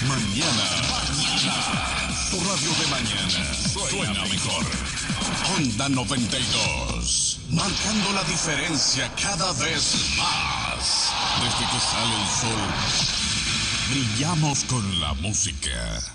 Mañana. Tu radio de mañana suena mejor. Onda 92. Marcando la diferencia cada vez más. Desde que sale el sol, brillamos con la música.